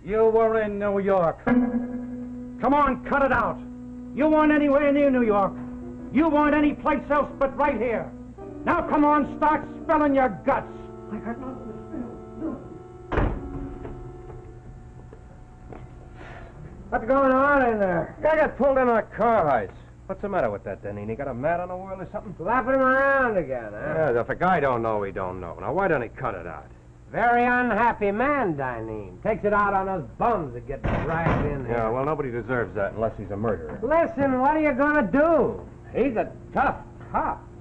You were in New York. Come on, cut it out. You weren't anywhere near New York. You weren't any place else but right here. Now come on, start spilling your guts. I got nothing to spill. What's going on in there? Guy got pulled in on a car heist. What's the matter with that, then? He got a mat on the wheel or something? Slapping him around again, huh? Yeah, if a guy don't know, he don't know. Now, why don't he cut it out? Very unhappy man, Dineen. Takes it out on us bums that get dragged in here. Yeah, well, nobody deserves that unless he's a murderer. Listen, what are you going to do? He's a tough cop.